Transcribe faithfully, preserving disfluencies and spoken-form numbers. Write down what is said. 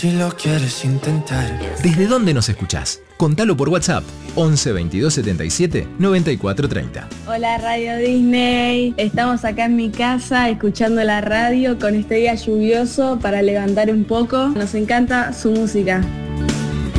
Si lo quieres intentar. ¿Desde dónde nos escuchás? Contalo por WhatsApp once veintidós setenta y siete noventa y cuatro treinta. Hola Radio Disney, estamos acá en mi casa escuchando la radio con este día lluvioso para levantar un poco. Nos encanta su música.